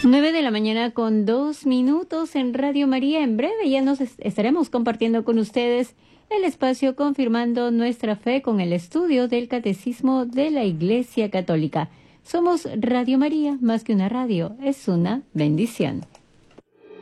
9 de la mañana con 2 minutos en Radio María. En breve ya estaremos compartiendo con ustedes el espacio confirmando nuestra fe con el estudio del Catecismo de la Iglesia Católica. Somos Radio María, más que una radio, es una bendición.